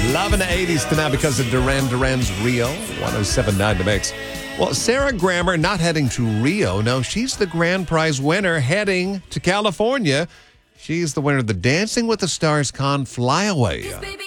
Loving the 80s to now because of Duran Duran's Rio, 107.9 The Mix. Well, Sarah Grammer not heading to Rio. No, she's the grand prize winner heading to California. She's the winner of the Dancing with the Stars Con Flyaway.